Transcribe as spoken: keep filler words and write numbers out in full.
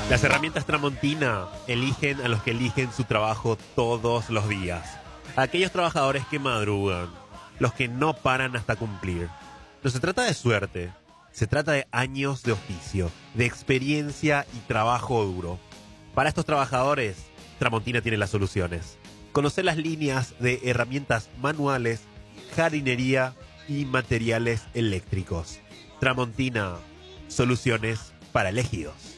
Las herramientas Tramontina eligen a los que eligen su trabajo todos los días. Aquellos trabajadores que madrugan, los que no paran hasta cumplir. No se trata de suerte, se trata de años de oficio, de experiencia y trabajo duro. Para estos trabajadores, Tramontina tiene las soluciones. Conocer las líneas de herramientas manuales, jardinería y materiales eléctricos. Tramontina, soluciones para elegidos.